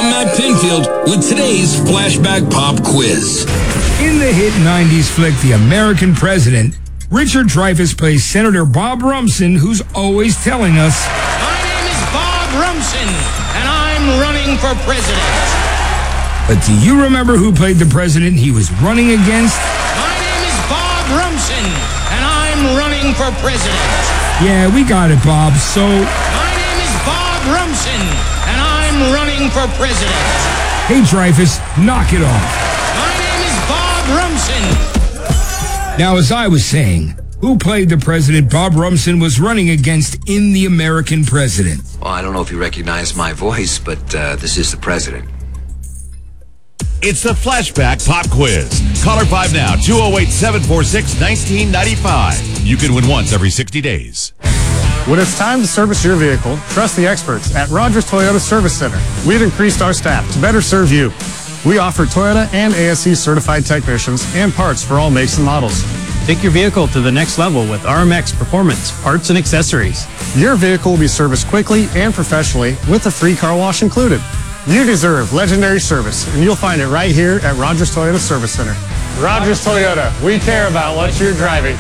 I'm Matt Pinfield with today's Flashback Pop Quiz. In the hit 90s flick The American President, Richard Dreyfuss plays Senator Bob Rumson, who's always telling us, "My name is Bob Rumson, and I'm running for president." But do you remember who played the president he was running against? "My name is Bob Rumson, and I'm running for president." Yeah, we got it, Bob. So, "My name is Bob Rumson, and I'm running for president." hey, Dreyfuss, knock it off. "My name is Bob Rumson." Now, as I was saying, who played the president Bob Rumson was running against in The American President? Well, I don't know if you recognize my voice, but this is the president. It's the Flashback Pop Quiz. Caller 5 now, 208-746-1995. You can win once every 60 days. When it's time to service your vehicle, trust the experts at Rogers Toyota Service Center. We've increased our staff to better serve you. We offer Toyota and ASE certified technicians and parts for all makes and models. Take your vehicle to the next level with RMX Performance, parts and accessories. Your vehicle will be serviced quickly and professionally with a free car wash included. You deserve legendary service, and you'll find it right here at Rogers Toyota Service Center. Rogers Toyota, we care about what you're driving.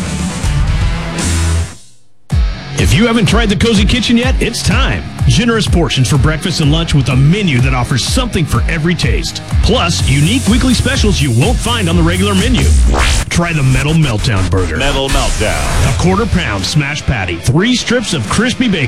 If you haven't tried the Cozy Kitchen yet, it's time. Generous portions for breakfast and lunch with a menu that offers something for every taste. Plus, unique weekly specials you won't find on the regular menu. Try the Metal Meltdown Burger. Metal Meltdown. A quarter-pound smashed patty, 3 strips of crispy bacon,